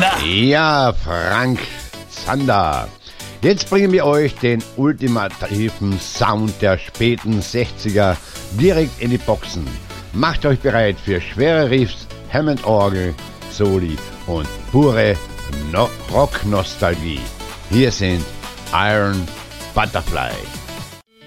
Zander. Ja, Frank Zander. Jetzt bringen wir euch den ultimativen Sound der späten 60er direkt in die Boxen. Macht euch bereit für schwere Riffs, Hammond-Orgel, Soli und pure Rock-Nostalgie. Hier sind Iron Butterfly.